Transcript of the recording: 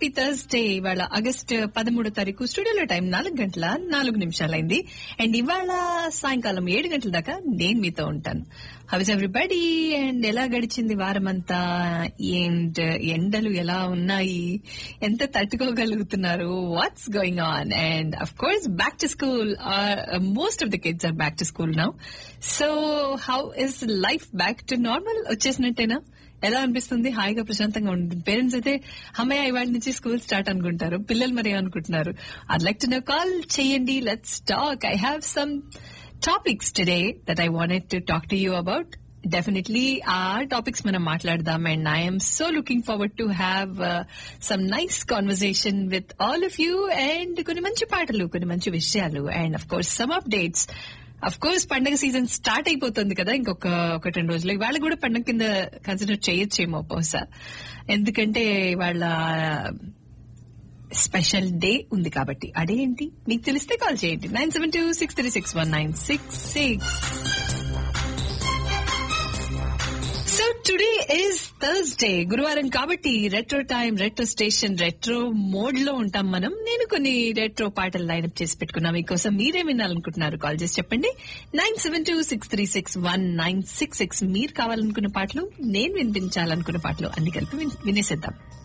Happy Thursday. ఇవాళ August 13 స్టూడియోలో time 4:04 and ఇవాళ సాయంకాలం 7 గంటల దాకా నేను మీతో ఉంటాను. హౌ ఇస్ ఎవ్రీబడి అండ్ ఎలా గడిచింది వారమంతా, అండ్ ఎండలు ఎలా ఉన్నాయి, ఎంత తట్టుకోగలుగుతున్నారు, what's going on. And of course back to school, most of the kids are back to school now. So how is life back to normal? వచ్చేసినట్టేనా? ఎలా అనిపిస్తుంది? హాయిగా ప్రశాంతంగా ఉంటుంది. పేరెంట్స్ అయితే అమ్మాయి ఇవాళ నుంచి స్కూల్ స్టార్ట్ అనుకుంటారు, పిల్లలు మరి ఏమనుకుంటున్నారు? I'd like to know. Call చేయండి, let's talk. I have some topics today that I wanted to talk to you about. Definitely ఆ టాపిక్స్ మనం మాట్లాడదాం. And I am so looking forward to have some nice conversation with all of you. And కొన్ని మంచి పాటలు, కొన్ని మంచి విషయాలు, and of course some updates. Of course పండగ సీజన్ స్టార్ట్ అయిపోతుంది కదా ఒకటి 2 రోజులు. ఇవాళ కూడా పండగ కింద కన్సిడర్ చేయొచ్చేమో బహుశా, ఎందుకంటే ఇవాళ స్పెషల్ డే ఉంది కాబట్టి. అదే ఏంటి మీకు తెలిస్తే కాల్ చేయండి 972-636-1966. సో టుడే ఈజ్ థర్స్డే, గురువారం కాబట్టి retro time, retro station, retro mode లో ఉంటాం మనం. నేను కొన్ని రెట్రో పాటలు లైన్అప్ చేసి పెట్టుకున్నా మీకోసం. మీరే వినాలనుకుంటున్నారు? కాల్ చేసి చెప్పండి 972-636-1966. మీరు కావాలనుకున్న పాటలు, నేను వినిపించాలనుకున్న పాటలు అన్ని కలిపి వినేసేద్దాం.